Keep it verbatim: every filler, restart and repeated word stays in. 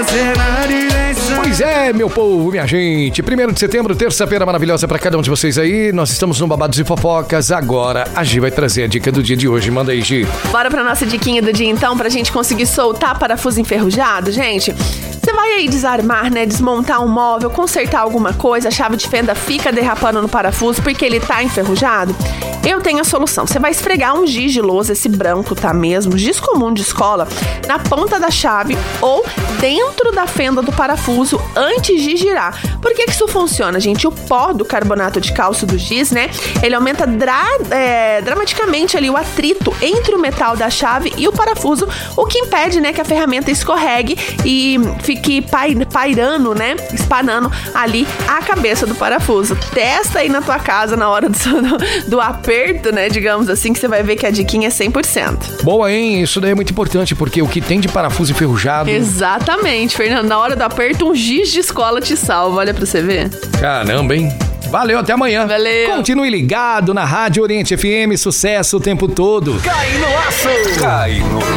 você na direção. Pois é, meu povo, minha gente. Primeiro de setembro, terça-feira maravilhosa pra cada um de vocês aí. Nós estamos no Babados e Fofocas. Agora a Gi vai trazer a dica do dia de hoje. Manda aí, Gi. Bora pra nossa diquinha do dia, então, pra gente conseguir soltar parafuso enferrujado, gente. Você vai aí desarmar, né, desmontar um móvel, consertar alguma coisa, a chave de fenda fica derrapando no parafuso porque ele tá enferrujado? Eu tenho a solução. Você vai esfregar um giz de lousa, esse branco, tá mesmo, giz comum de escola, na ponta da chave ou dentro da fenda do parafuso antes de girar. Por que que isso funciona, gente? O pó do carbonato de cálcio do giz, né, ele aumenta dra é, dramaticamente ali o atrito entre o metal da chave e o parafuso, o que impede, né, que a ferramenta escorregue e fique pairando, né, espanando ali a cabeça do parafuso. Testa aí na tua casa na hora do, do, do aperto, né, digamos assim, que você vai ver que a diquinha é cem por cento. Boa, hein? Isso daí é muito importante, porque o que tem de parafuso enferrujado... Exatamente, Fernando. Na hora do aperto, um giz de escola te salva. Olha pra você ver. Caramba, hein? Valeu, até amanhã. Valeu. Continue ligado na Rádio Oriente F M, sucesso o tempo todo. Cai no aço. Cai no